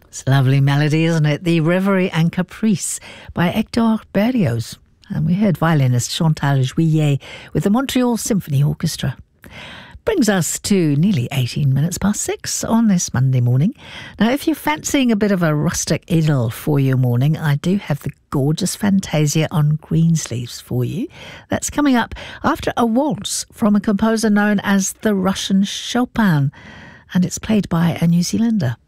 It's a lovely melody, isn't it? The Reverie and Caprice by Hector Berlioz. And we heard violinist Chantal Juillet with the Montreal Symphony Orchestra. Brings us to nearly 18 minutes past 6 on this Monday morning. Now, if you're fancying a bit of a rustic idyll for your morning, I do have the gorgeous Fantasia on Greensleeves for you. That's coming up after a waltz from a composer known as the Russian Chopin, and it's played by a New Zealander.